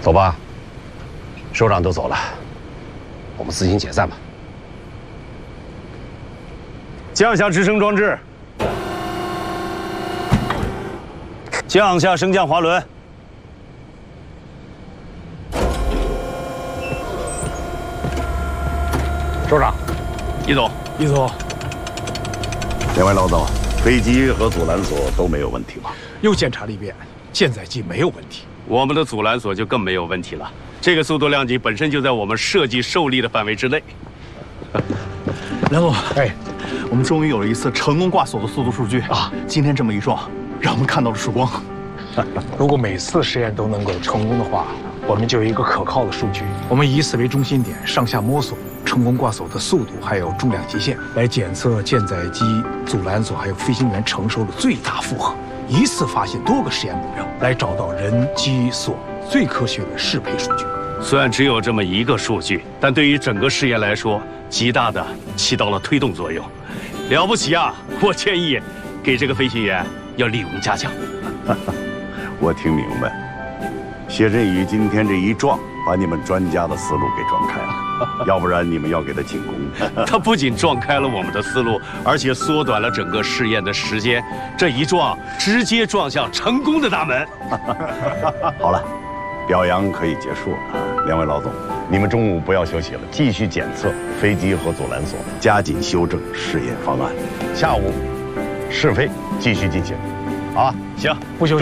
走吧，首长都走了，我们自行解散吧。降下直升装置，降下升降滑轮。首长，一总， 一总， 两位老总，飞机和阻拦索都没有问题吧？ 又检查了一遍，舰载机没有问题。 我们的阻拦索就更没有问题了。这个速度量级本身就在我们设计受力的范围之内。 梁总，哎，我们终于有了一次成功挂索的速度数据啊！今天这么一撞，让我们看到了曙光。 如果每次实验都能够成功的话，我们就有一个可靠的数据。我们以此为中心点，上下摸索成功挂索的速度，还有重量极限，来检测舰载机、阻拦索还有飞行员承受的最大负荷，一次发现多个实验目标，来找到人机索最科学的适配数据。 虽然只有这么一个数据，但对于整个试验来说，极大的起到了推动作用。了不起啊！我建议给这个飞行员要立功嘉奖。 我听明白，谢振宇今天这一撞，把你们专家的思路给撞开了，要不然你们要给他进攻。 他不仅撞开了我们的思路，而且缩短了整个试验的时间。这一撞，直接撞向成功的大门。 好了，表扬可以结束了。两位老总，你们中午不要休息了，继续检测飞机和阻拦索，加紧修正试验方案。下午试飞继续进行。啊， 行， 不休息。